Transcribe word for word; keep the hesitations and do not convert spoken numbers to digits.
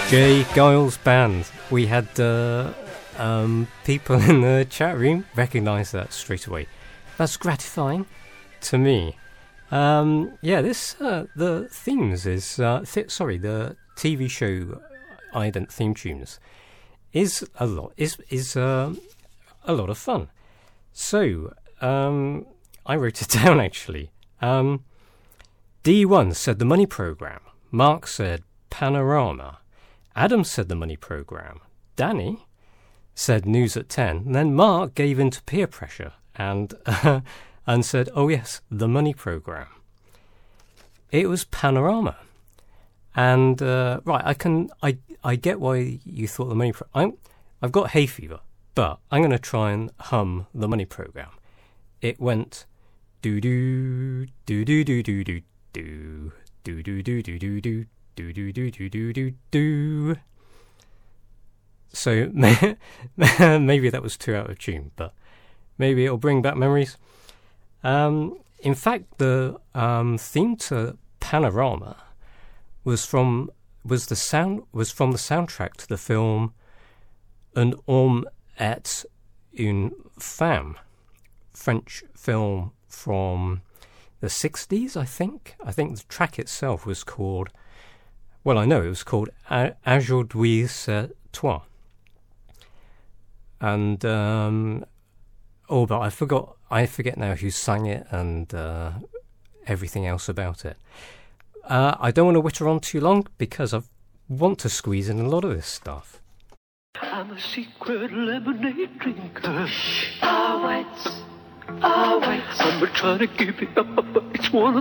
Jay Giles Band. We had uh, um, people in the chat room recognise that straight away. That's gratifying to me. Um, yeah, this uh, the themes is uh, th- sorry the T V show Ident theme tunes is a lot is is uh, a lot of fun. So um, I wrote it down actually. Um, D one said the Money Programme. Mark said Panorama. Adam said the Money Programme. Danny said News at ten. And then Mark gave in to peer pressure and uh, and said, oh yes, the Money Programme. It was Panorama. And uh, right, I can I I get why you thought the Money Programme. I've got hay fever, but I'm going to try and hum the Money Programme. It went do do do do do do do do do do do do do do. Do do do do do do do. So maybe that was too out of tune, but maybe it'll bring back memories. Um, in fact, the um, theme to Panorama was from was the sound was from the soundtrack to the film Un Homme et une Femme, French film from the sixties, I think. I think the track itself was called. Well, I know it was called Aujourd'hui c'est toi. And, um, oh, but I forgot, I forget now who sang it and uh, everything else about it. Uh, I don't want to witter on too long because I want to squeeze in a lot of this stuff. I'm a secret lemonade drinker. Oh, wait, oh, wait. I'm trying to give it up, but it's one of